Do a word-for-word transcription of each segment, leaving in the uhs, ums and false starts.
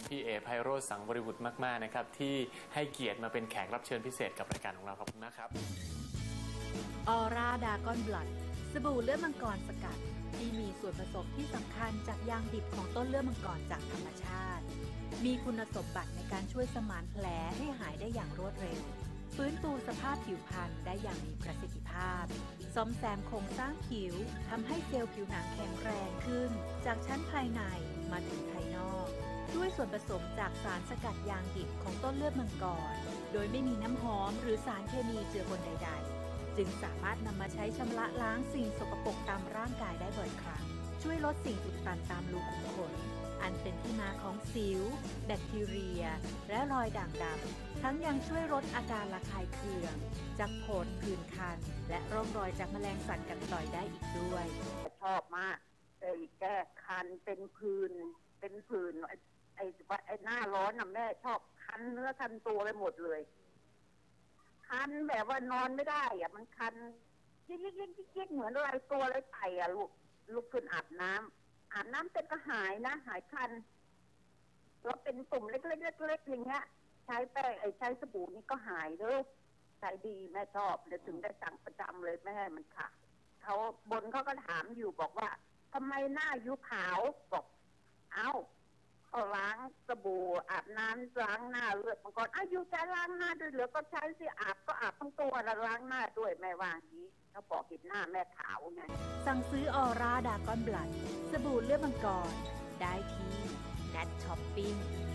พี่เอไพโรจน์สังบริบุตรมากๆนะครับที่ให้เกียรติมาเป็นแขกรับเชิญพิเศษกับรายการของเราขอบคุณมากครับออร่าดากอนบลัดสบู่เลือดมังกรสกัดที่มีส่วนผสมที่สำคัญจากยางดิบของต้นเลือดมังกรจากธรรมชาติมีคุณสมบัติในการช่วยสมานแผลให้หายได้อย่างรวดเร็วฟื้นฟูสภาพผิวพรรณได้อย่างมีประสิทธิภาพซ่อมแซมโครงสร้างผิวทำให้เซลล์ผิวหนังแข็งแรงขึ้นจากชั้นภายในมาถึงภายนอกด้วยส่วนผสมจากสารสกัดยางดิบของต้นเลือดมังกรโดยไม่มีน้ำหอมหรือสารเคมีเจือปนใดๆจึงสามารถนำมาใช้ชำระล้างสิ่งสกปรกตามร่างกายได้บ่อยครั้งช่วยลดสิ่งอุดตันตามรูขุมขนอันเป็นที่มาของสิวแบคทีเรียและรอยด่างดำทั้งยังช่วยลดอาการระคายเคืองจากผดผื่นคันและร่องรอยจากแมลงสัตว์กัดต่อยได้อีกด้วยชอบมากไอ้แก้คันเป็นผื่นเป็นผื่นไอ้ไอ้ไอ้หน้าร้อนน่ะแม่ชอบคันเนื้อคันตัวไปหมดเลยคันแบบว่านอนไม่ได้อ่ะมันคันยิ่งยิ่งยิ่งยิ่งเหมือนอะไรตัวอะไรไตอ่ะลูกลุกขึ้นอาบน้ำอาบน้ำเสร็จก็หายนะหายคันแล้วเป็นตุ่มเล็กๆเล็กๆอย่างเงี้ยใช้แป้งไอ้ใช้สบู่นี่ก็หายเลยใช้ดีแม่ชอบเลยถึงได้สั่งประจำเลยไม่ให้มันขาดเขาบนเขาก็ถามอยู่บอกว่าทำไมหน้ายุขาวบอกเอ้าก็ล้างสบู่อาบน้ำล้างหน้าเลือดมังกรอ้าวอยู่จะล้างหน้าด้วยเหรอก็ใช้สิอาบก็อาบทั้งตัวแล้วล้างหน้าด้วยแม่ว่างี้เขาบอกเห็นหน้าแม่ขาวไงสั่งซื้อออร่าดากอนบลัดสบู่เลือดมังกรได้ที่แนทช้อปปิ้ง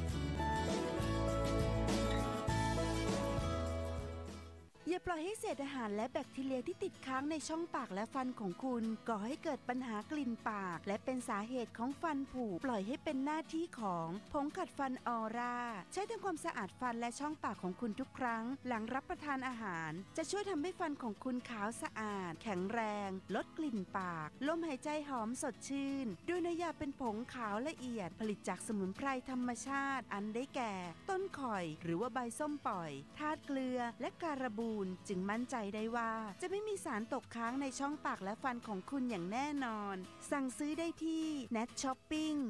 อย่าปล่อยให้เศษอาหารและแบคทีเรียที่ติดค้างในช่องปากและฟันของคุณก่อให้เกิดปัญหากลิ่นปากและเป็นสาเหตุของฟันผุปล่อยให้เป็นหน้าที่ของผงขัดฟันออร่าใช้ทำความสะอาดฟันและช่องปากของคุณทุกครั้งหลังรับประทานอาหารจะช่วยทำให้ฟันของคุณขาวสะอาดแข็งแรงลดกลิ่นปากลมหายใจหอมสดชื่นด้วยเนื้อยาเป็นผงขาวละเอียดผลิตจากสมุนไพรธรรมชาติอันได้แก่ต้นข่อยหรือว่าใบส้มปล่อยธาตุเกลือและการบูนจึงมั่นใจได้ว่าจะไม่มีสารตกค้างในช่องปากและฟันของคุณอย่างแน่นอนสั่งซื้อได้ที่ แนท ช้อปปิ้ง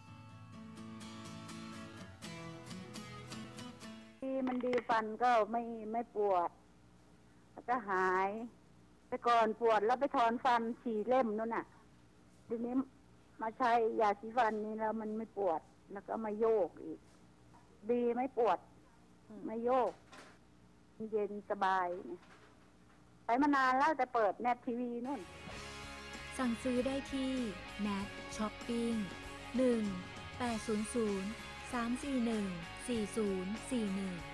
ที่มันดีฟันก็ไม่ไม่ปวดแล้วก็หายแต่ก่อนปวดแล้วไปถอนฟันฉี่เล่มนู่นน่ะทีนี้มาใช้ยาสีฟันนี้แล้วมันไม่ปวดแล้วก็มาโยกอีกดีไม่ปวดไม่โยกเย็นสบายไปมานานแล้วแต่เปิดแนททีวีนู่นสั่งซื้อได้ที่ แนท ช้อปปิ้ง หนึ่ง แปด ศูนย์ ศูนย์ สาม สี่ หนึ่ง สี่ ศูนย์ สี่ หนึ่ง